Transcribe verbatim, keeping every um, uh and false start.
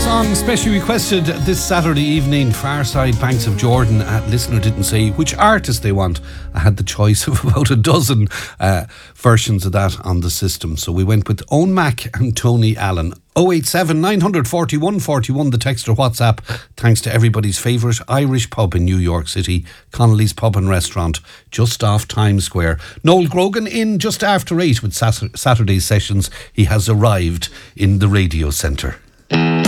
song specially requested this Saturday evening, Far Side Banks of Jordan. Uh, listener didn't say which artist they want. I had the choice of about a dozen uh, versions of that on the system. So we went with Owen Mac and Tony Allen. oh eight seven, nine four one, four one, the text or WhatsApp. Thanks to everybody's favourite Irish pub in New York City, Connolly's Pub and Restaurant, just off Times Square. Noel Grogan in just after eight with Saturday Saturday's sessions. He has arrived in the radio centre.